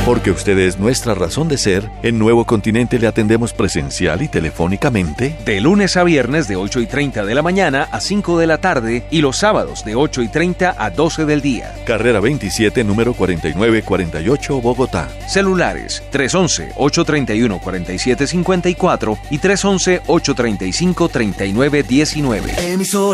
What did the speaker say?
Porque usted es nuestra razón de ser, en Nuevo Continente le atendemos presencial y telefónicamente de lunes a viernes de 8:30 de la mañana a 5 de la tarde y los sábados de 8:30 a 12 del día. Carrera 27, número 4948, Bogotá. Celulares 311-831-4754 y 311-835-3919.